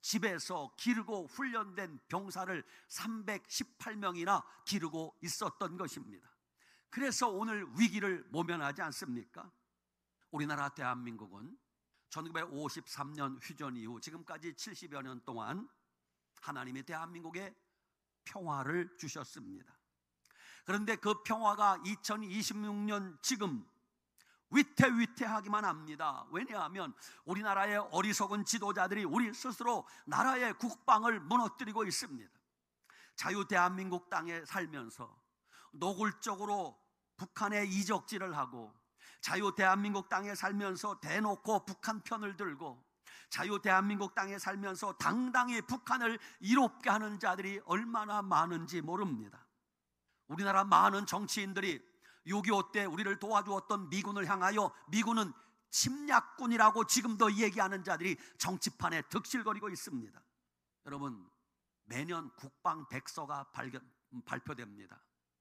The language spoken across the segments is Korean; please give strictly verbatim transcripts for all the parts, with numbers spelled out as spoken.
집에서 기르고 훈련된 병사를 삼백십팔 명이나 기르고 있었던 것입니다. 그래서 오늘 위기를 모면하지 않습니까? 우리나라 대한민국은 천구백오십삼 년 휴전 이후 지금까지 칠십여 년 동안 하나님이 대한민국에 평화를 주셨습니다. 그런데 그 평화가 이천이십육 년 지금 위태위태하기만 합니다. 왜냐하면 우리나라의 어리석은 지도자들이 우리 스스로 나라의 국방을 무너뜨리고 있습니다. 자유 대한민국 땅에 살면서 노골적으로 북한의 이적질을 하고, 자유 대한민국 땅에 살면서 대놓고 북한 편을 들고, 자유 대한민국 땅에 살면서 당당히 북한을 이롭게 하는 자들이 얼마나 많은지 모릅니다. 우리나라 많은 정치인들이 육이오 때 우리를 도와주었던 미군을 향하여 미군은 침략군이라고 지금도 얘기하는 자들이 정치판에 득실거리고 있습니다. 여러분, 매년 국방백서가 발견, 발표됩니다.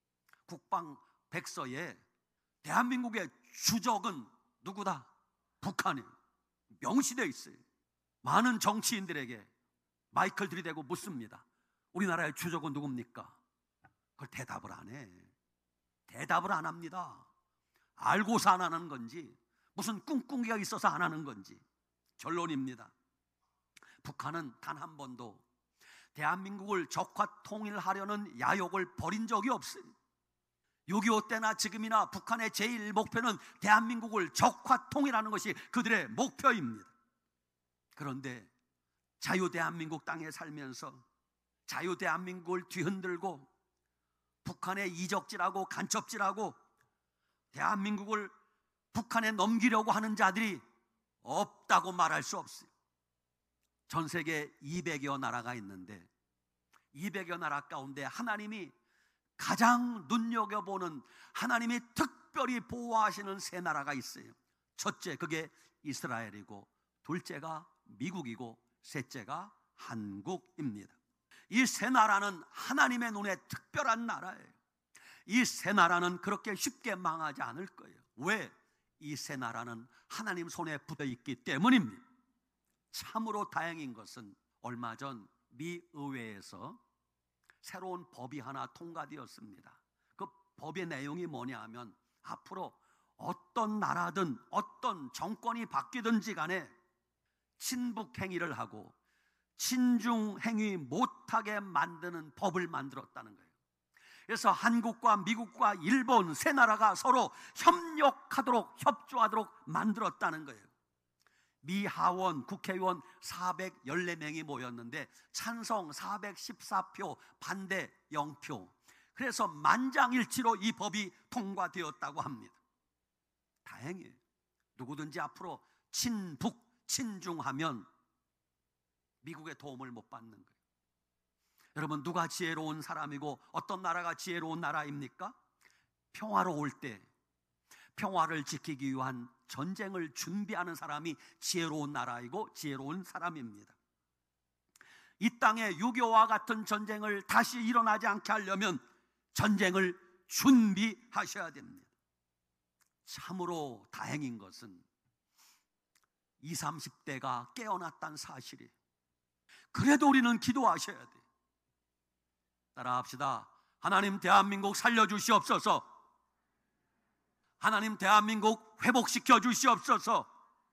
국방백서에 대한민국의 주적은 누구다? 북한이 명시되어 있어요. 많은 정치인들에게 마이크를 들이대고 묻습니다. 우리나라의 주적은 누굽니까? 그걸 대답을 안 해. 대답을 안 합니다. 알고서 안 하는 건지, 무슨 꿍꿍이가 있어서 안 하는 건지. 결론입니다. 북한은 단 한 번도 대한민국을 적화 통일하려는 야욕을 버린 적이 없어요. 육이오 때나 지금이나 북한의 제일 목표는 대한민국을 적화 통일하는 것이 그들의 목표입니다. 그런데 자유 대한민국 땅에 살면서 자유 대한민국을 뒤흔들고 북한의 이적질하고 간첩질하고 대한민국을 북한에 넘기려고 하는 자들이 없다고 말할 수 없어요. 전 세계 이백여 나라가 있는데 이백여 나라 가운데 하나님이 가장 눈여겨보는, 하나님이 특별히 보호하시는 세 나라가 있어요. 첫째, 그게 이스라엘이고, 둘째가 미국이고, 셋째가 한국입니다. 이 세 나라는 하나님의 눈에 특별한 나라예요. 이 세 나라는 그렇게 쉽게 망하지 않을 거예요. 왜? 이 세 나라는 하나님 손에 붙어 있기 때문입니다. 참으로 다행인 것은 얼마 전 미 의회에서 새로운 법이 하나 통과되었습니다. 그 법의 내용이 뭐냐 하면, 앞으로 어떤 나라든 어떤 정권이 바뀌든지 간에 친북 행위를 하고 친중 행위 못하게 만드는 법을 만들었다는 거예요. 그래서 한국과 미국과 일본 세 나라가 서로 협력하도록, 협조하도록 만들었다는 거예요. 미 하원 국회의원 사백십사 명이 모였는데 찬성 사백십사 표, 반대 영 표. 그래서 만장일치로 이 법이 통과되었다고 합니다. 다행이에요. 누구든지 앞으로 친북, 친중하면 미국의 도움을 못 받는 거예요. 여러분, 누가 지혜로운 사람이고 어떤 나라가 지혜로운 나라입니까? 평화로울 때 평화를 지키기 위한 전쟁을 준비하는 사람이 지혜로운 나라이고 지혜로운 사람입니다. 이 땅에 육이오와 같은 전쟁을 다시 일어나지 않게 하려면 전쟁을 준비하셔야 됩니다. 참으로 다행인 것은 이십, 삼십 대가 깨어났다는 사실이. 그래도 우리는 기도하셔야 돼요. 따라합시다. 하나님, 대한민국 살려주시옵소서. 하나님, 대한민국 회복시켜 주시옵소서.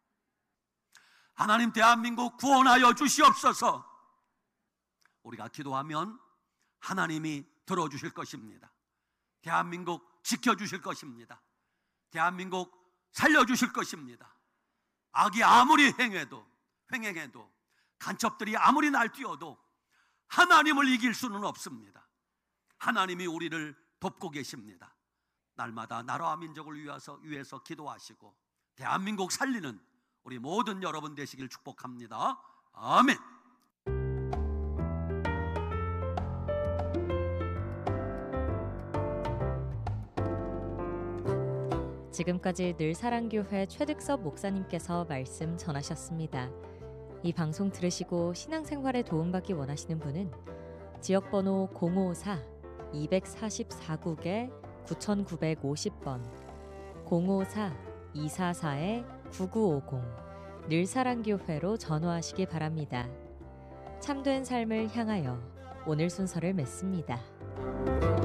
하나님, 대한민국 구원하여 주시옵소서. 우리가 기도하면 하나님이 들어주실 것입니다. 대한민국 지켜주실 것입니다. 대한민국 살려주실 것입니다. 악이 아무리 행해도, 횡행해도, 간첩들이 아무리 날뛰어도 하나님을 이길 수는 없습니다. 하나님이 우리를 돕고 계십니다. 날마다 나라와 민족을 위해서, 위해서 기도하시고 대한민국 살리는 우리 모든 여러분 되시길 축복합니다. 아멘. 지금까지 늘사랑교회 최득섭 목사님께서 말씀 전하셨습니다. 이 방송 들으시고 신앙생활에 도움받기 원하시는 분은 지역번호 공오사 이사사 국에 구구오공 번, 공오사 이사사 구구오공 늘사랑교회로 전화하시기 바랍니다. 참된 삶을 향하여 오늘 순서를 맺습니다.